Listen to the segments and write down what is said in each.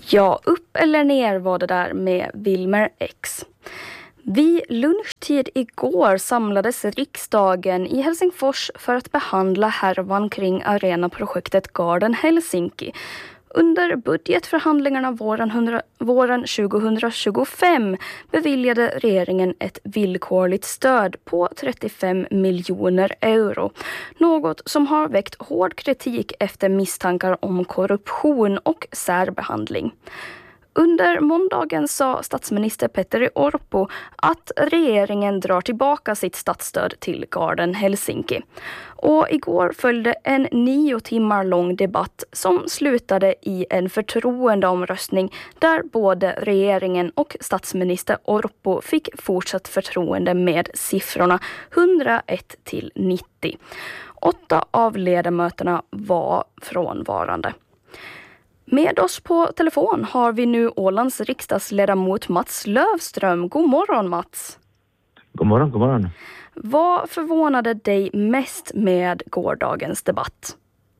Ja, upp eller ner var det där med Wilmer X. Vid lunchtid igår samlades riksdagen i Helsingfors för att behandla härvan kring arenaprojektet Garden Helsinki. Under budgetförhandlingarna våren 2025 beviljade regeringen ett villkorligt stöd på 35 miljoner euro. Något som har väckt hård kritik efter misstankar om korruption och särbehandling. Under måndagen sa statsminister Petteri Orpo att regeringen drar tillbaka sitt statsstöd till Garden Helsinki. Och igår följde en 9 timmar lång debatt som slutade i en förtroendeomröstning där både regeringen och statsminister Orpo fick fortsatt förtroende med siffrorna 101-90. 8 av ledamöterna var frånvarande. Med oss på telefon har vi nu Ålands riksdagsledamot Mats Löfström. God morgon, Mats. God morgon, god morgon. Vad förvånade dig mest med gårdagens debatt?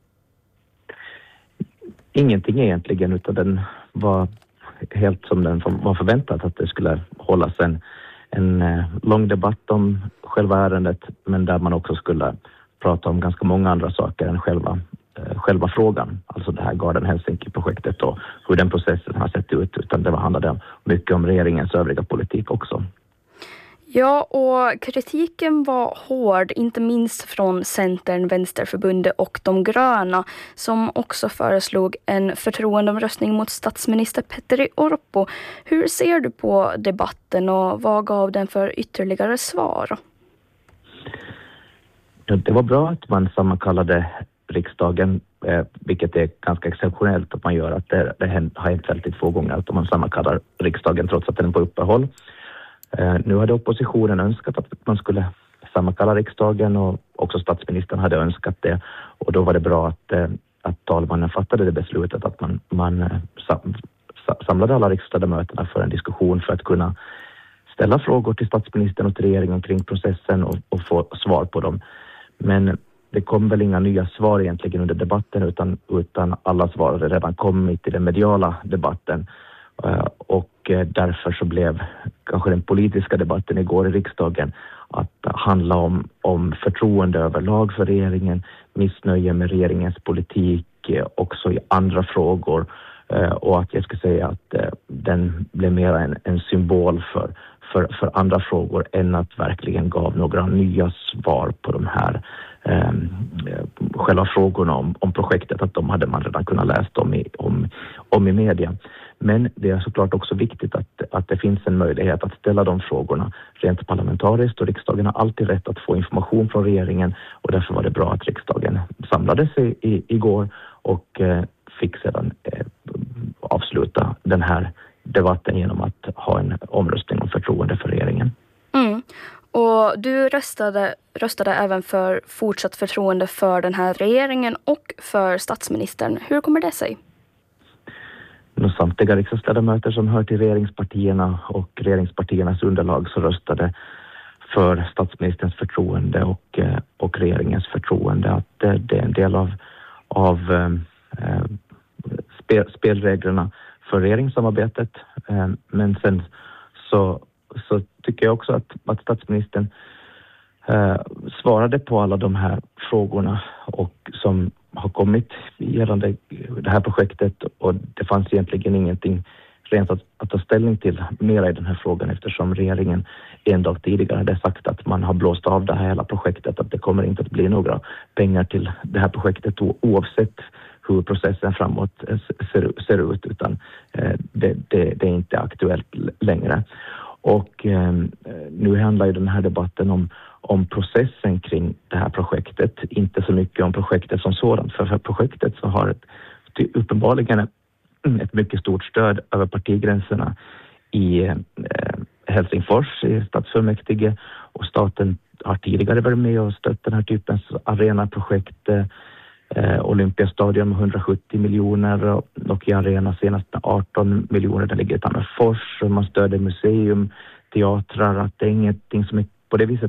Ingenting egentligen, utan den var helt som den var förväntat, att det skulle hållas en lång debatt om själva ärendet, men där man också skulle prata om ganska många andra saker än själva frågan, alltså det här Garden Helsinki-projektet och hur den processen har sett ut, utan det handlade mycket om regeringens övriga politik också. Ja, och kritiken var hård, inte minst från Centern, Vänsterförbundet och de gröna, som också föreslog en förtroendeomröstning mot statsminister Petteri Orpo. Hur ser du på debatten och vad gav den för ytterligare svar? Ja, det var bra att man sammankallade riksdagen, vilket är ganska exceptionellt att man gör, att det har hänt väldigt få gånger att man sammankallar riksdagen trots att den är på uppehåll. Nu hade oppositionen önskat att man skulle sammankalla riksdagen och också statsministern hade önskat det, och då var det bra att talmannen fattade det beslutet att man samlade alla riksdagsledamöterna för en diskussion för att kunna ställa frågor till statsministern och till regeringen kring processen och få svar på dem. Men det kom väl inga nya svar egentligen under debatten, utan alla svar hade redan kommit i den mediala debatten. Och därför så blev kanske den politiska debatten igår i riksdagen att handla om förtroende överlag för regeringen, missnöje med regeringens politik också i andra frågor, och att jag skulle säga att den blev mer en symbol för andra frågor än att verkligen gav några nya svar på de här själva frågorna om projektet, att de hade man redan kunnat läsa om i media. Men det är såklart också viktigt att det finns en möjlighet att ställa de frågorna rent parlamentariskt, och riksdagen har alltid rätt att få information från regeringen, och därför var det bra att riksdagen samlades igår och fick sedan avsluta den här debatten genom att ha en omröstning om förtroende för regeringen. Mm. Och du röstade även för fortsatt förtroende för den här regeringen och för statsministern. Hur kommer det sig? Samtliga riksdagsledamöter som hör till regeringspartierna och regeringspartiernas underlag så röstade för statsministerns förtroende och regeringens förtroende. Att det är en del av spelreglerna för regeringssamarbetet. Men sen så tycker jag också att statsministern svarade på alla de här frågorna och som har kommit gällande det här projektet, och det fanns egentligen ingenting rent att ta ställning till mera i den här frågan, eftersom regeringen en dag tidigare hade sagt att man har blåst av det här hela projektet, att det kommer inte att bli några pengar till det här projektet oavsett hur processen framåt ser ut, utan det är inte aktuellt längre. Och nu handlar ju den här debatten om processen kring det här projektet, inte så mycket om projektet som sådant, för projektet så har uppenbarligen ett mycket stort stöd över partigränserna i Helsingfors i stadsfullmäktige, och staten har tidigare varit med och stött den här typens arenaprojekt. Olympiastadion med 170 miljoner och Nokia Arena senast med 18 miljoner. Det ligger i Tammerfors, och man stöder museum, teatrar, att det är ingenting som är på det viset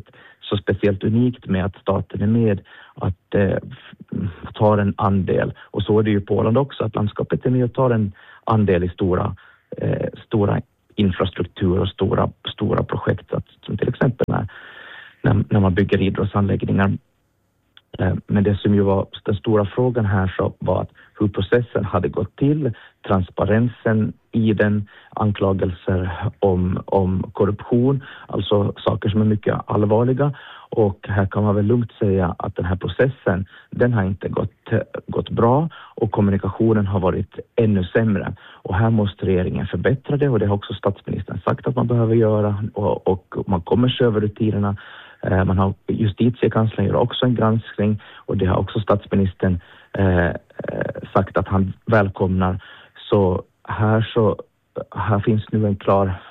så speciellt unikt med att staten är med att tar en andel. Och så är det ju på Åland också, att landskapet är med och tar en andel i stora infrastruktur och stora projekt. Som till exempel när man bygger idrottsanläggningar. Men det som ju var den stora frågan här så var att hur processen hade gått till, transparensen i den, anklagelser om korruption, alltså saker som är mycket allvarliga. Och här kan man väl lugnt säga att den här processen, den har inte gått bra och kommunikationen har varit ännu sämre. Och här måste regeringen förbättra det, och det har också statsministern sagt att man behöver göra, och man kommer se över rutinerna. Man har justitiekanslern gör också en granskning, och det har också statsministern sagt att han välkomnar. Så här finns nu en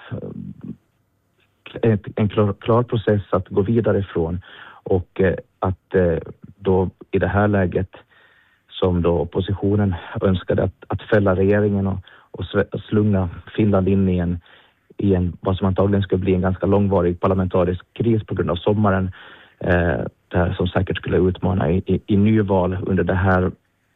klar process att gå vidare ifrån, och att då i det här läget som då oppositionen önskade att fälla regeringen och slunga Finland in i en vad som antagligen skulle bli en ganska långvarig parlamentarisk kris på grund av sommaren, där som säkert skulle utmana i nyval under det här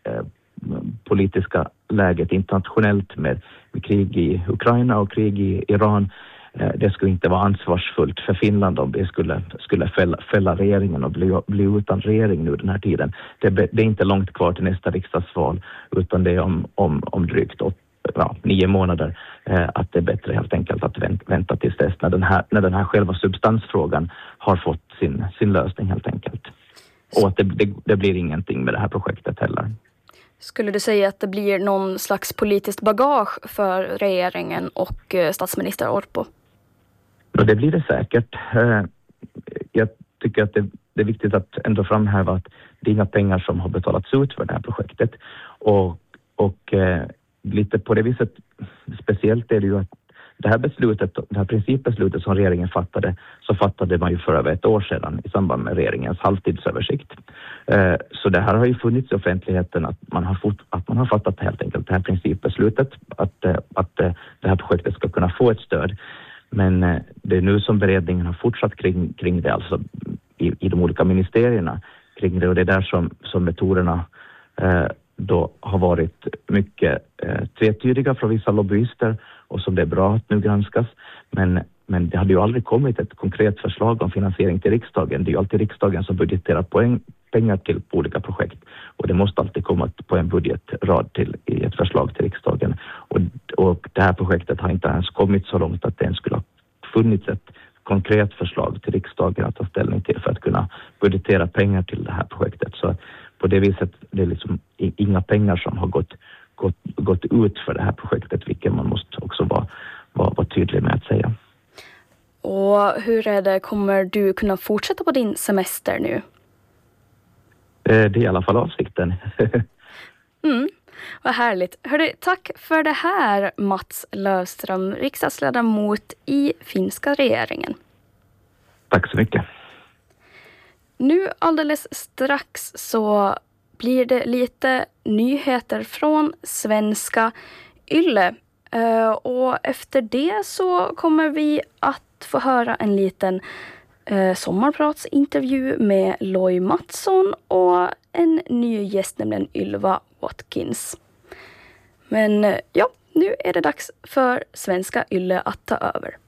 politiska läget internationellt med krig i Ukraina och krig i Iran. Det skulle inte vara ansvarsfullt för Finland om det skulle fälla regeringen och bli utan regering nu den här tiden. Det är inte långt kvar till nästa riksdagsval, utan det är om drygt 9 månader, att det är bättre helt enkelt att vänta tills dess när den här själva substansfrågan har fått sin lösning helt enkelt. Och att det blir ingenting med det här projektet heller. Skulle du säga att det blir någon slags politiskt bagage för regeringen och statsminister Orpo? Ja, det blir det säkert. Jag tycker att det är viktigt att ändå framhäva att det är inga pengar som har betalats ut för det här projektet. Och lite på det viset speciellt är det ju att det här principbeslutet som regeringen fattade man ju för över ett år sedan i samband med regeringens halvtidsöversikt. Så det här har ju funnits i offentligheten att man har fattat helt enkelt det här principbeslutet att det här projektet ska kunna få ett stöd. Men det är nu som beredningen har fortsatt kring det, alltså i de olika ministerierna kring det, och det är där som metoderna då har varit mycket tvetydiga från vissa lobbyister, och som det är bra att nu granskas. Men det hade ju aldrig kommit ett konkret förslag om finansiering till riksdagen. Det är ju alltid riksdagen som budgeterar pengar till olika projekt, och det måste alltid komma på en budgetrad i ett förslag till riksdagen. Och det här projektet har inte ens kommit så långt att det ens skulle ha funnits ett konkret förslag till riksdagen att ta ställning till för att kunna budgetera pengar till det här projektet. Så på det viset det är liksom inga pengar som har gått ut för det här projektet, vilket man måste också vara tydlig med att säga. Och hur är det, kommer du kunna fortsätta på din semester nu? Det är i alla fall avsikten. Vad härligt. Hörru, tack för det här, Mats Löfström, riksdagsledamot i finska regeringen. Tack så mycket. Nu alldeles strax så blir det lite nyheter från svenska Yle. Och efter det så kommer vi att få höra en liten sommarpratsintervju med Loj Mattsson och en ny gäst, nämligen Ylva Watkins. Men ja, nu är det dags för svenska Yle att ta över.